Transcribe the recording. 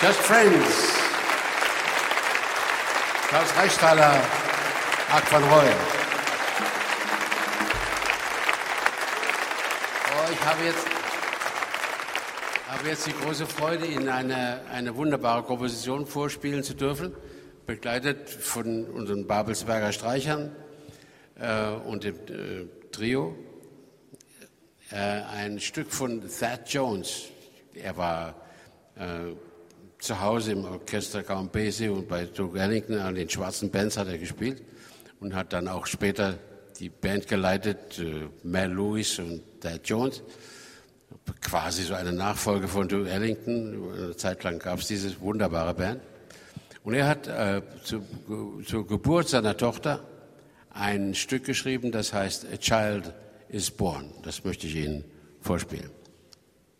Just Friends. Klaus Reichstaler, Arc van Roy. Ich habe jetzt die große Freude, Ihnen eine wunderbare Komposition vorspielen zu dürfen, begleitet von unseren Babelsberger Streichern und dem Trio. Ein Stück von Thad Jones. Er war zu Hause im Orchester Count Basie und bei Duke Ellington an den schwarzen Bands hat er gespielt und hat dann auch später die Band geleitet, Mel Lewis und Thad Jones. Quasi so eine Nachfolge von Duke Ellington. Eine Zeit lang gab es diese wunderbare Band. Und er hat zur Geburt seiner Tochter ein Stück geschrieben, das heißt A Child is Born. Das möchte ich Ihnen vorspielen.